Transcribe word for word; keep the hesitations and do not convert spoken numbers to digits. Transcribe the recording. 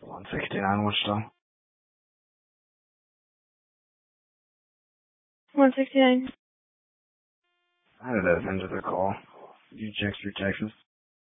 one sixty-nine Wichita. one sixty-nine. I did that into the call. You checked your Texas.